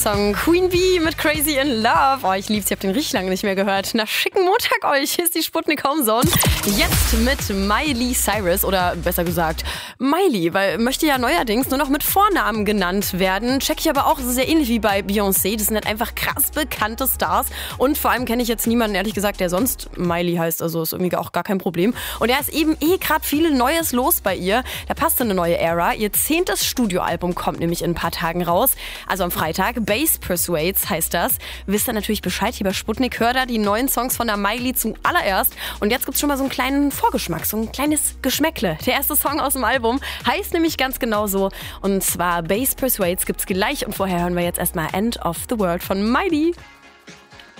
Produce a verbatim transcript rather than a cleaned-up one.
Song Queen Bee mit Crazy in Love. Oh, ich lieb's, ich hab den richtig lange nicht mehr gehört. Na, schicken Montag euch. Hier ist die Sputnik Homezone. Jetzt mit Miley Cyrus oder besser gesagt Miley, weil möchte ja neuerdings nur noch mit Vornamen genannt werden. Check ich aber auch, das ist ja ähnlich wie bei Beyoncé. Das sind halt einfach krass bekannte Stars und vor allem kenne ich jetzt niemanden, ehrlich gesagt, der sonst Miley heißt. Also ist irgendwie auch gar kein Problem. Und da ist eben eh gerade viel Neues los bei ihr. Da passt eine neue Ära. Ihr zehntes Studioalbum kommt nämlich in ein paar Tagen raus. Also am Freitag. Bass Persuades heißt das. Wisst ihr natürlich Bescheid hier bei Sputnik. Hört da die neuen Songs von der Miley zuallererst. Und jetzt gibt's schon mal so einen kleinen Vorgeschmack, so ein kleines Geschmäckle. Der erste Song aus dem Album heißt nämlich ganz genau so. Und zwar Bass Persuades gibt's gleich. Und vorher hören wir jetzt erstmal End of the World von Miley.